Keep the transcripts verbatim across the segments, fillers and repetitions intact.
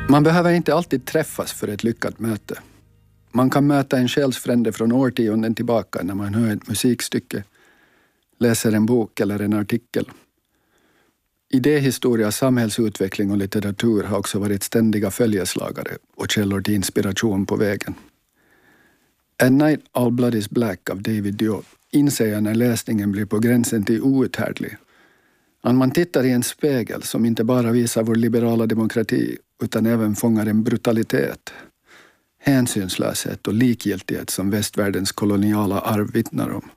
Man behöver inte alltid träffas för ett lyckat möte. Man kan möta en själsfrände från årtionden tillbaka när man hör ett musikstycke, läser en bok eller en artikel. Idéhistoria, samhällsutveckling och litteratur har också varit ständiga följeslagare och källor till inspiration på vägen. A Night All Blood Is Black av David Diop inser jag när läsningen blir på gränsen till outhärdlig. Att man tittar i en spegel som inte bara visar vår liberala demokrati utan även fångar en brutalitet, hänsynslöshet och likgiltighet som västvärldens koloniala arv vittnar om.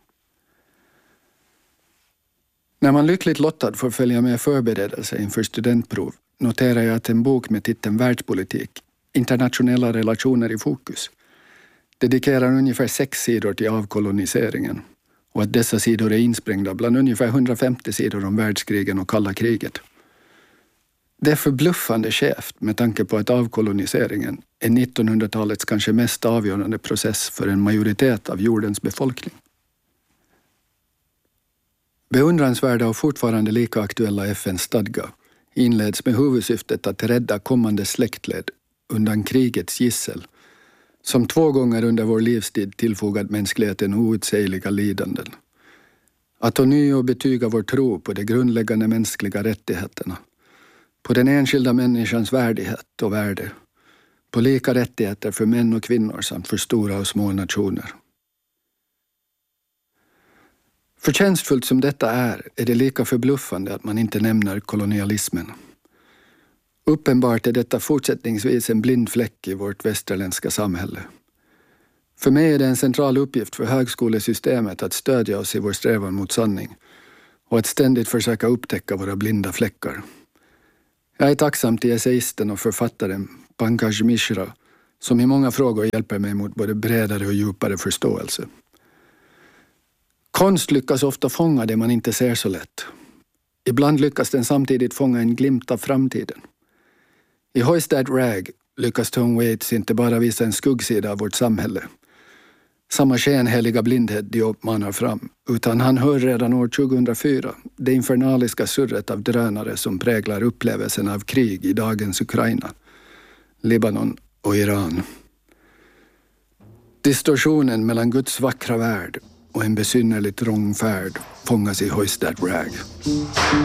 När man lyckligt lottad får följa med förberedelser inför studentprov noterar jag att en bok med titeln Världspolitik, internationella relationer i fokus, dedikerar ungefär sex sidor till avkoloniseringen och att dessa sidor är insprängda bland ungefär hundrafemtio sidor om världskrigen och kalla kriget. Det är förbluffande skevt med tanke på att avkoloniseringen är nittonhundratalets kanske mest avgörande process för en majoritet av jordens befolkning. Beundransvärda och fortfarande lika aktuella F N-stadga inleds med huvudsyftet att rädda kommande släktled undan krigets gissel som två gånger under vår livstid tillfogat mänskligheten outsägliga lidanden. Att ånyo betyga vår tro på de grundläggande mänskliga rättigheterna, på den enskilda människans värdighet och värde, på lika rättigheter för män och kvinnor samt för stora och små nationer. Förtjänstfullt som detta är, är det lika förbluffande att man inte nämner kolonialismen. Uppenbart är detta fortsättningsvis en blind fläck i vårt västerländska samhälle. För mig är det en central uppgift för högskolesystemet att stödja oss i vår strävan mot sanning och att ständigt försöka upptäcka våra blinda fläckar. Jag är tacksam till essayisten och författaren Pankaj Mishra som i många frågor hjälper mig mot både bredare och djupare förståelse. Konst lyckas ofta fånga det man inte ser så lätt. Ibland lyckas den samtidigt fånga en glimt av framtiden. I Hoist That Rag lyckas Tom Waits inte bara visa en skuggsida av vårt samhälle, samma skenheliga blindhet Diop manar fram, utan han hör redan år tjugohundrafyra det infernaliska surret av drönare som präglar upplevelsen av krig i dagens Ukraina, Libanon och Iran. Distorsionen mellan Guds vackra värld och en besynnerligt trång färd fångas i Hoist That Rag.